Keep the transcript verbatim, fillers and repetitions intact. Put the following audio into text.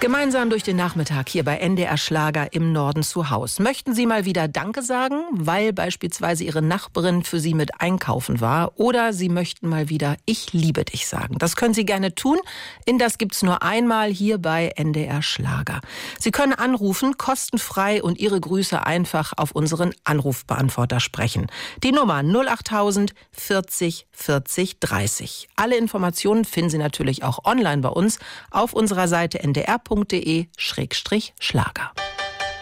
Gemeinsam durch den Nachmittag hier bei N D R Schlager im Norden zu Haus. Möchten Sie mal wieder Danke sagen, weil beispielsweise Ihre Nachbarin für Sie mit einkaufen war? Oder Sie möchten mal wieder Ich liebe dich sagen? Das können Sie gerne tun. In das gibt's nur einmal hier bei N D R Schlager. Sie können anrufen, kostenfrei, und Ihre Grüße einfach auf unseren Anrufbeantworter sprechen. Die Nummer null achttausend vierzig vierzig dreißig. Alle Informationen finden Sie natürlich auch online bei uns auf unserer Seite n d r punkt d e Schrägstrich Schlager.